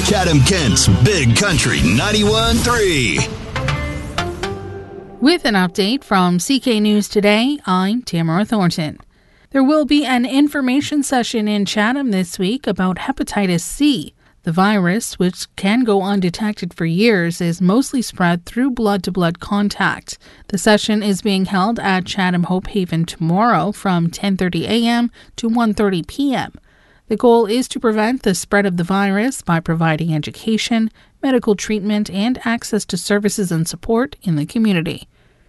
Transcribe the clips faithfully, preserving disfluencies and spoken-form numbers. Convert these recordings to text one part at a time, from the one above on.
Chatham-Kent's Big Country ninety-one point three. With an update from C K News Today, I'm Tamara Thornton. There will be an information session in Chatham this week about hepatitis C. The virus, which can go undetected for years, is mostly spread through blood-to-blood contact. The session is being held at Chatham Hope Haven tomorrow from ten thirty a.m. to one thirty p.m. The goal is to prevent the spread of the virus by providing education, medical treatment, and access to services and support in the community.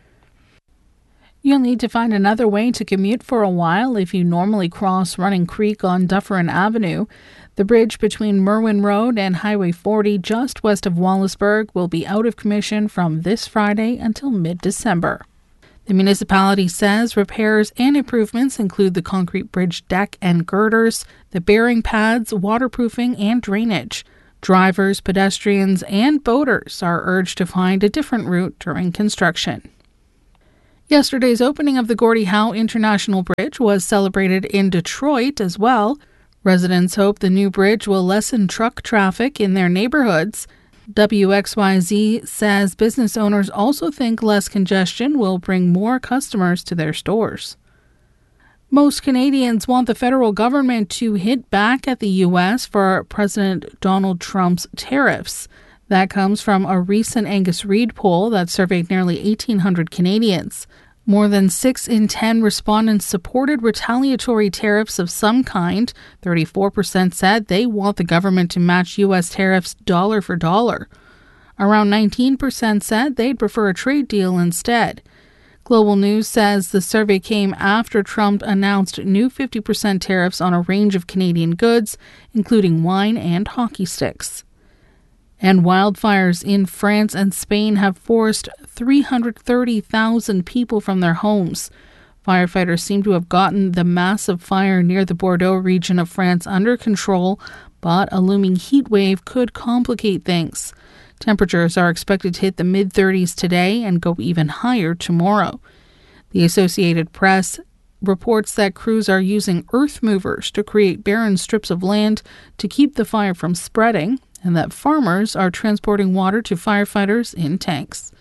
You'll need to find another way to commute for a while if you normally cross Running Creek on Dufferin Avenue. The bridge between Merwin Road and Highway forty just west of Wallaceburg will be out of commission from this Friday until mid-December. The municipality says repairs and improvements include the concrete bridge deck and girders, the bearing pads, waterproofing, and drainage. Drivers, pedestrians, and boaters are urged to find a different route during construction. Yesterday's opening of the Gordie Howe International Bridge was celebrated in Detroit as well. Residents hope the new bridge will lessen truck traffic in their neighborhoods. W X Y Z says business owners also think less congestion will bring more customers to their stores. Most Canadians want the federal government to hit back at the U S for President Donald Trump's tariffs. That comes from a recent Angus Reid poll that surveyed nearly eighteen hundred Canadians. More than six in ten respondents supported retaliatory tariffs of some kind. thirty-four percent said they want the government to match U S tariffs dollar for dollar. Around nineteen percent said they'd prefer a trade deal instead. Global News says the survey came after Trump announced new fifty percent tariffs on a range of Canadian goods, including wine and hockey sticks. And wildfires in France and Spain have forced three hundred thirty thousand people from their homes. Firefighters seem to have gotten the massive fire near the Bordeaux region of France under control, but a looming heat wave could complicate things. Temperatures are expected to hit the mid-thirties today and go even higher tomorrow. The Associated Press reports that crews are using earth movers to create barren strips of land to keep the fire from spreading, and that farmers are transporting water to firefighters in tanks.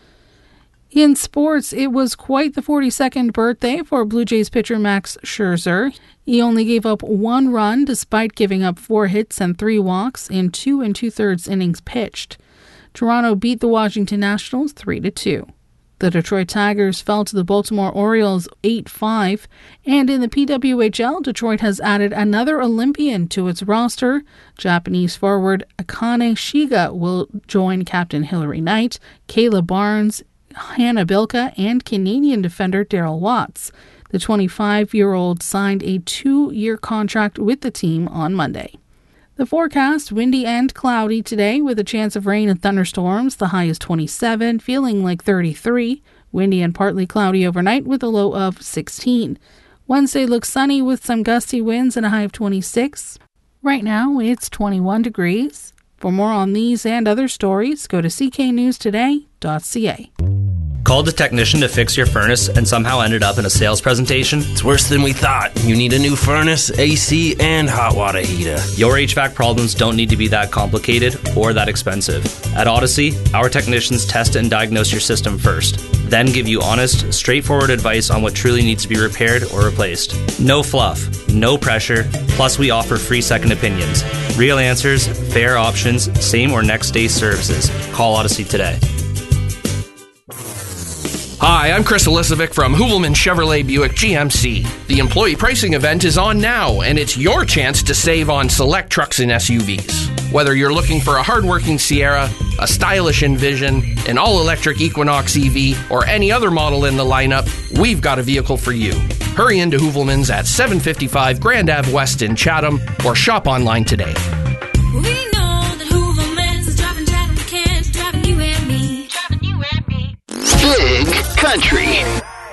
In sports, it was quite the forty-second birthday for Blue Jays pitcher Max Scherzer. He only gave up one run despite giving up four hits and three walks in two and two-thirds innings pitched. Toronto beat the Washington Nationals three to two. The Detroit Tigers fell to the Baltimore Orioles eight five, and in the P W H L, Detroit has added another Olympian to its roster. Japanese forward Akane Shiga will join Captain Hilary Knight, Kayla Barnes, Hannah Bilka, and Canadian defender Darryl Watts. The twenty-five-year-old signed a two-year contract with the team on Monday. The forecast, windy and cloudy today with a chance of rain and thunderstorms. The high is twenty-seven, feeling like thirty-three. Windy and partly cloudy overnight with a low of sixteen. Wednesday looks sunny with some gusty winds and a high of twenty-six. Right now, it's twenty-one degrees. For more on these and other stories, go to c k news today dot c a. Called a technician to fix your furnace and somehow ended up in a sales presentation? It's worse than we thought. You need a new furnace, A C, and hot water heater. Your H V A C problems don't need to be that complicated or that expensive. At Odyssey, our technicians test and diagnose your system first, then give you honest, straightforward advice on what truly needs to be repaired or replaced. No fluff, no pressure, plus we offer free second opinions. Real answers, fair options, same or next day services. Call Odyssey today. Hi, I'm Chris Elisovic from Hoovelman Chevrolet Buick G M C. The employee pricing event is on now, and it's your chance to save on select trucks and S U Vs. Whether you're looking for a hardworking Sierra, a stylish Envision, an all-electric Equinox E V, or any other model in the lineup, we've got a vehicle for you. Hurry into Hoovelman's at seven fifty-five Grand Ave West in Chatham, or shop online today. We know that Hoovelman's is driving Chatham, Kent, driving you and me, driving you and me. Big Country.